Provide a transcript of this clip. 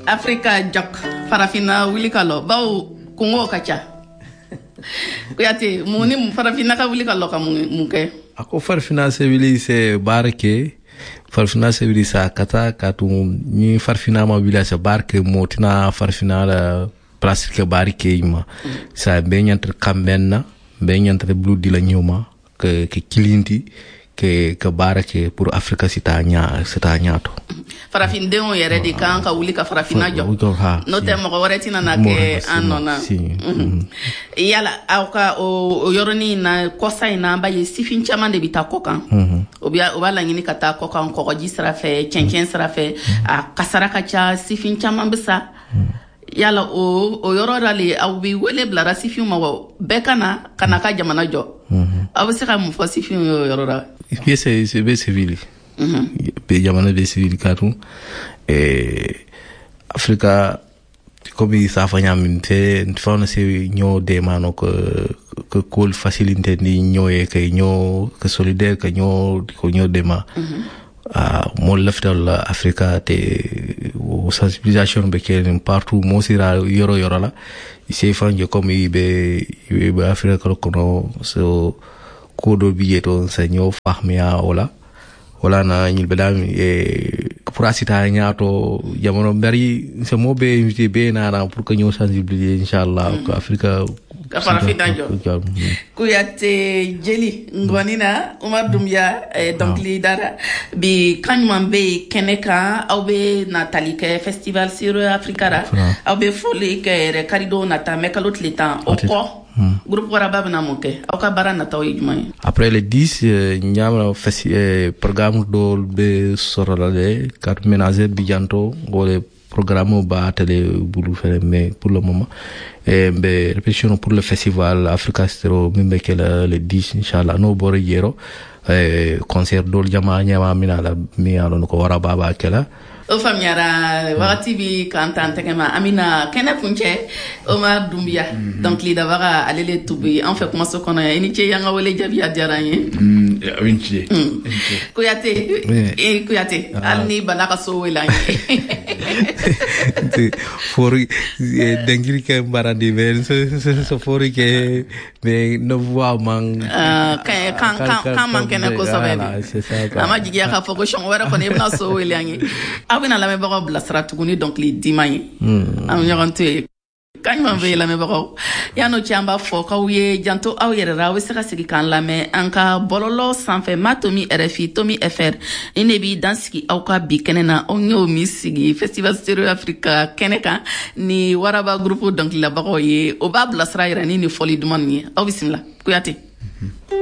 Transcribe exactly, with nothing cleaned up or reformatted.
Afrika jok farafina wuli kalo baw kungo kacha kuyate muni farafina ka wuli kalo ka munke ako farafina se wili se barke farfina se wili sa kata katu ni farfina ma wili sa barke motina farfina la plastique barke ima sa beñantre kambenna beñantre bludi la ñuma ke ke kilinti ke ke barke pour Afrika sita nya sita nyato farafin deon yere di kan ka wuli ka farafina jo no te mo wareti na ke anona yala auka o yoroni na kosa ina ba ye sifin chama de bitakoka obia obala ngini kata koka ko ko jisra fe chencen sra fe a kasara ka cha sifin chama bisa yala o o yorora le au bi wele blara sifin ma bekana kana ka jamana jo abu sika mu fo sifin yorora c'est c'est be civil be jamana be civil katu eh Afrika comme ça fa ñaminte fawna se ñoo de mano ko ko kol facilité ni ñoye kay ñoo ko solidaire ka ñoo ko ñoo de ma ah mo leftal Afrika te sensibilisation be ken partout mo sira yoro yoro la c'est fanje comme ibe ibe Afrika ko no so kodo biyeto sa ñoo fahmiya wala wala na ñil bedam e pour asita ñaato jamono bari se mo be invité be na na pour que ñoo sensibiliser inshallah ko Afrika ka fara fi danjo ku yatte jeli ngonina Umar Doumbia donc li dara bi kanyman be keneka aw be na talike festival sur Afrikara aw be foli ke re karido na ta mekalot litan o ko groupe waraba na moke awka barana taw yumay après le dix ñam festi programme do be sorolale carte ménager bijanto ngole programme ba télé bulu fere mais pour le moment et be répétition pour le festival Africa Stero mimbe kala le dix inchallah no boro yero e concert do jama ñama mina la mi alon ko waraba ba kala o famiara wakati bi kantante kema amina kena kunche Omar Doumbia donc li davara alele tubi en fait comment ce qu'on a ini che yanga wole jabi adiaranye mm winchi kuyate e kuyate alni balaka so welanye for dengiri ke barandi men so for ke me no voix man kan kan kan man kena ko sabe ama jigi ka foko shon wara ko ne na so welanye awina la me bako blasra tuguni donc li dimaye am ñorante kañ ma ve la me bako yano chamba fo kawye janto aw yere rawe sera sigi kan la me anka bololo sanfe matomi R F I Tomi F R inebi danski aw ka bi kenena onyo mi sigi festival stereo Africa keneka ni waraba groupe donc la bako ye o ba blasra yere ni ni foli dumani aw bismillah kuyate